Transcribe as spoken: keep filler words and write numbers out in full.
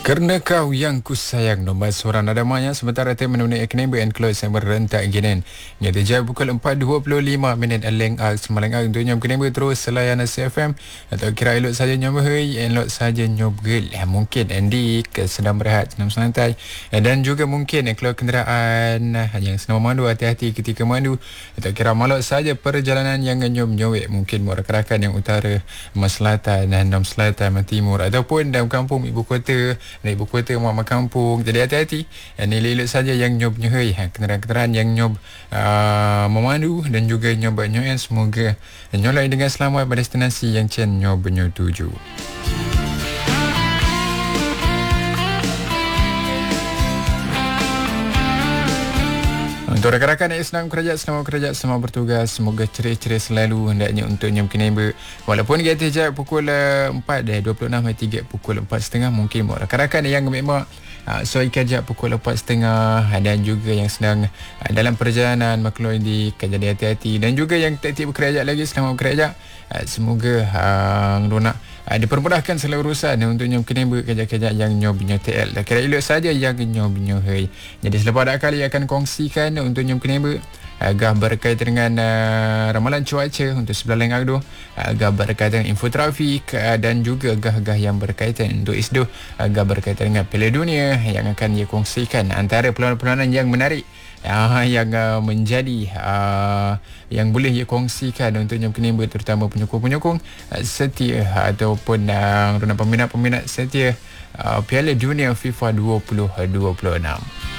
Kerana kau yang ku sayang, nombor seorang nadamanya sementara tim menemani Eknebe and Close yang berentak ginen. Nyata jam pukul empat dua puluh lima minit Aleng Al Semalang Al untuk nyom Eknebe terus selayan C F M atau kira elok saja nyom hei, elok saja nyom gel. Mungkin Andy ke sedang berehat, senam santai dan juga mungkin kalau kenderaan yang sedang memandu hati-hati ketika memandu atau kira malak saja perjalanan yang nyom nyowek mungkin mau rakan yang utara, Mas Selatan dan Nam Selatan, Timur ataupun dalam kampung ibu kota dari ibu kota mama kampung. Jadi hati-hati, ini elok saja yang nyob nyehoi ha, kenderaan-kenderaan yang nyob uh, memandu dan juga nyob nyoen, semoga nyolai dengan selamat pada destinasi yang Chen nyob nyob tuju. Untuk rakan-rakan yang senang kerja, selamat kerja, selamat bertugas. Semoga ceria-ceria selalu hendaknya untuk nyom Eknebe. Walaupun kita jam pukul empat dua puluh enam hingga pukul empat tiga puluh, mungkin rakan-rakan yang memang uh, soal kerja pukul empat tiga puluh dan juga yang sedang uh, dalam perjalanan maklumat di kerja hati-hati dan juga yang tak bekerja lagi, selamat bekerja. Uh, semoga uh, Rona uh, dipermudahkan segala urusan untuk nyom Eknebe kerja-kerja yang nyob nyob T L. Kira elok saja yang nyob nyob hei. Jadi selepas dak kali akan kongsikan untuk nyom Eknebe agak berkaitan dengan uh, ramalan cuaca untuk sebelah Leng Agdo, agak berkaitan dengan info trafik uh, dan juga agak-agak yang berkaitan untuk I S D O, agak berkaitan dengan Piala Dunia yang akan dikongsikan antara peluang-peluang yang menarik uh, yang uh, menjadi uh, yang boleh dikongsikan untuk nyom Eknebe, terutama penyokong-penyokong uh, setia ataupun uh, peminat-peminat setia uh, Piala Dunia FIFA dua ribu dua puluh enam.